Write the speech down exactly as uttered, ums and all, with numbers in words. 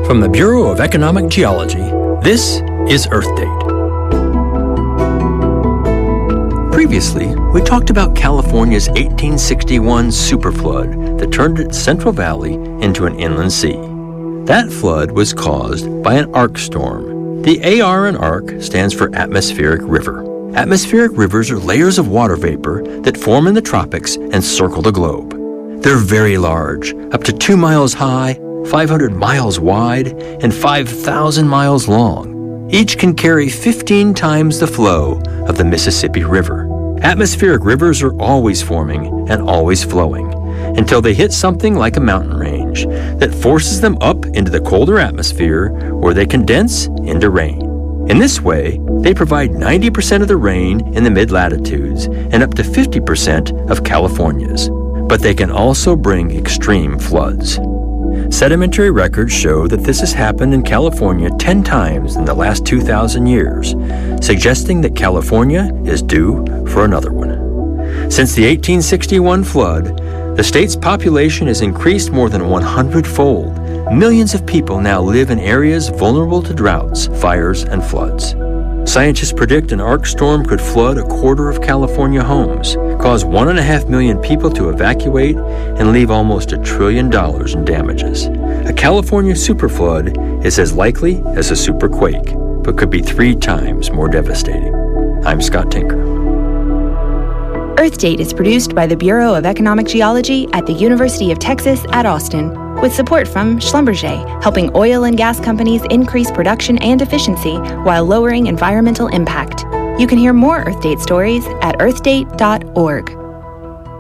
From the Bureau of Economic Geology, this is Earth Date. Previously, we talked about California's eighteen sixty-one superflood that turned its Central Valley into an inland sea. That flood was caused by an arc storm. The A R in arc stands for atmospheric river. Atmospheric rivers are layers of water vapor that form in the tropics and circle the globe. They're very large, up to two miles high, five hundred miles wide, and five thousand miles long. Each can carry fifteen times the flow of the Mississippi River. Atmospheric rivers are always forming and always flowing until they hit something like a mountain range that forces them up into the colder atmosphere where they condense into rain. In this way, they provide ninety percent of the rain in the mid-latitudes and up to fifty percent of California's. But they can also bring extreme floods. Sedimentary records show that this has happened in California ten times in the last two thousand years, suggesting that California is due for another one. Since the eighteen sixty-one flood, the state's population has increased more than one hundred fold. Millions of people now live in areas vulnerable to droughts, fires, and floods. Scientists predict an arc storm could flood a quarter of California homes, cause one and a half million people to evacuate, and leave almost a trillion dollars in damages. A California superflood is as likely as a superquake, but could be three times more devastating. I'm Scott Tinker. Earth Date is produced by the Bureau of Economic Geology at the University of Texas at Austin, with support from Schlumberger, helping oil and gas companies increase production and efficiency while lowering environmental impact. You can hear more Earth Date stories at earth date dot org.